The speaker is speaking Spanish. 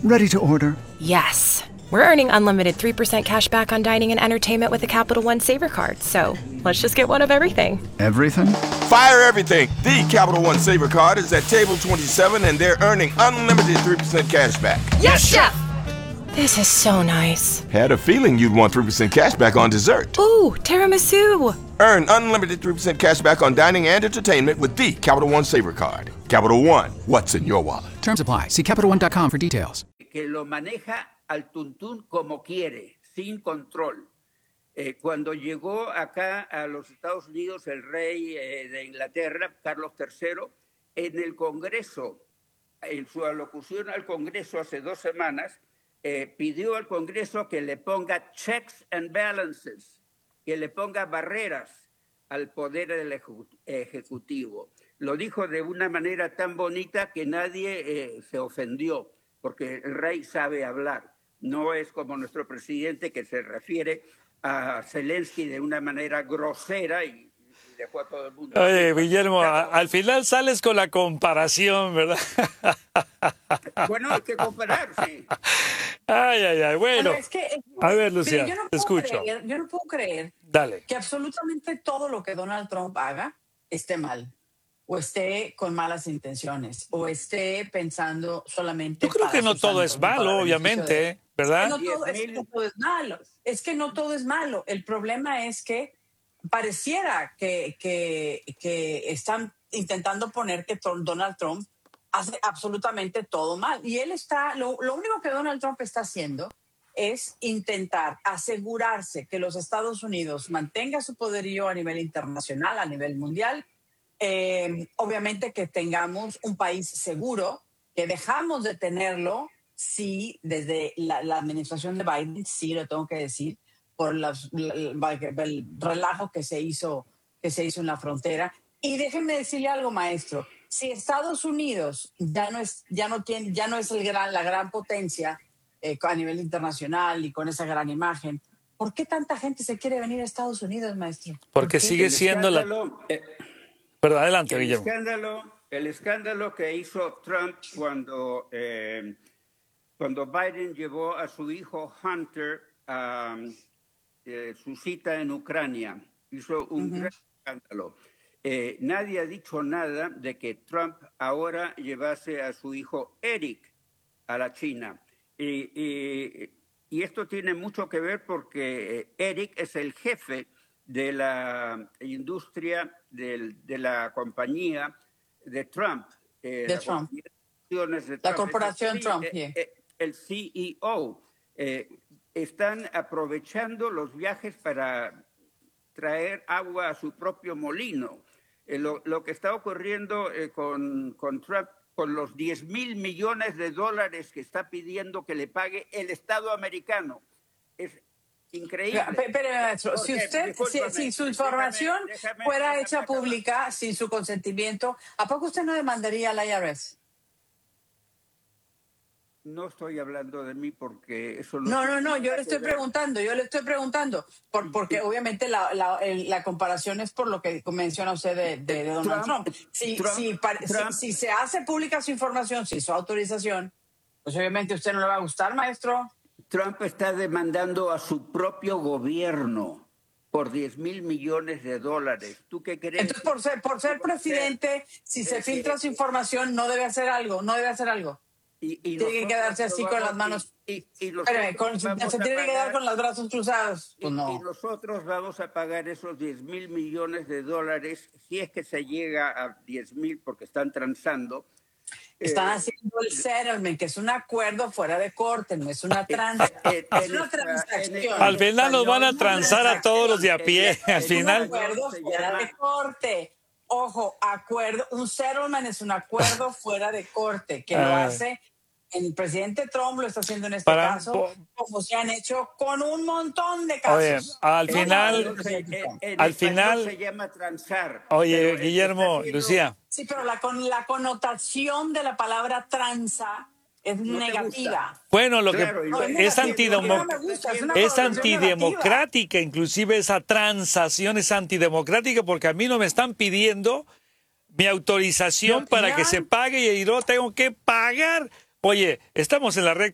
Ready to order. Yes. We're earning unlimited 3% cash back on dining and entertainment with a Capital One Saver card, so let's just get one of everything. Everything? Fire everything! The Capital One Saver card is at table 27 and they're earning unlimited 3% cash back. Yes, Chef! This is so nice. Had a feeling you'd want 3% cash back on dessert. Ooh, tiramisu! Earn unlimited 3% cash back on dining and entertainment with the Capital One Saver card. Capital One, what's in your wallet? Terms apply. See CapitalOne.com for details. Que lo maneja al tuntún como quiere, sin control. Cuando llegó acá a los Estados Unidos el rey de Inglaterra, Carlos III, en el Congreso, en su alocución al Congreso hace 2 semanas, pidió al Congreso que le ponga checks and balances, que le ponga barreras al poder del Ejecutivo. Lo dijo de una manera tan bonita que nadie se ofendió, porque el rey sabe hablar. No es como nuestro presidente que se refiere a Zelensky de una manera grosera y dejó a todo el mundo. Oye, Guillermo, al final sales con la comparación, ¿verdad? Bueno, hay que comparar, sí. Ay. Bueno, es que, a ver, Lucía, te escucho. Yo no puedo creer Dale. que absolutamente todo lo que Donald Trump haga esté mal, o esté con malas intenciones, o esté pensando solamente... Yo creo que no todo es malo, obviamente, ¿verdad? No todo es malo. Es que no todo es malo. El problema es que pareciera que están intentando poner que Donald Trump hace absolutamente todo mal. Y él está, lo único que Donald Trump está haciendo es intentar asegurarse que los Estados Unidos mantenga su poderío a nivel internacional, a nivel mundial. Obviamente que tengamos un país seguro, que dejamos de tenerlo, sí, desde la administración de Biden, sí, lo tengo que decir, por el relajo que se hizo en la frontera. Y déjenme decirle algo, maestro. Si Estados Unidos ya no es la gran potencia a nivel internacional y con esa gran imagen, ¿por qué tanta gente se quiere venir a Estados Unidos, maestro? Porque sigue siendo la... Perdón, adelante, Guillermo. El escándalo que hizo Trump cuando Biden llevó a su hijo Hunter a su cita en Ucrania, hizo un gran escándalo. Nadie ha dicho nada de que Trump ahora llevase a su hijo Eric a la China. Y esto tiene mucho que ver porque Eric es el jefe de la industria de la compañía de Trump. La corporación Trump. El CEO. Están aprovechando los viajes para traer agua a su propio molino. Lo que está ocurriendo con Trump, con los $10,000 millones que está pidiendo que le pague el Estado americano, es increíble. Pero maestro, si su información fuera hecha pública sin su consentimiento, ¿a poco usted no demandaría al IRS? No estoy hablando de mí porque eso no, yo le estoy preguntando, porque obviamente la comparación es por lo que menciona usted de Donald Trump. Si se hace pública su información, sin su autorización, pues obviamente a usted no le va a gustar, maestro. Trump está demandando a su propio gobierno por $10,000 millones. ¿Tú qué crees? Entonces, por ser presidente, si se filtra su información, no debe hacer algo. Y tiene que quedarse así con las manos. Se tiene que quedar con los brazos cruzados. Pues no. Y nosotros vamos a pagar esos $10,000 millones si es que se llega a 10,000 porque están transando. Están haciendo el settlement, que es un acuerdo fuera de corte, no es una transacción. Al final nos van a transar a todos los de a pie. Al final. Un acuerdo fuera de corte. Ojo, un settlement es un acuerdo fuera de corte que lo hace. El presidente Trump lo está haciendo en este caso, como se han hecho con un montón de casos. Oye, al final se llama transar. Oye, Guillermo, Lucía. Sí, pero la connotación de la palabra tranza es negativa. Bueno, es antidemocrática, inclusive esa transacción es antidemocrática porque a mí no me están pidiendo mi autorización para que se pague y yo tengo que pagar. Oye, estamos en la recta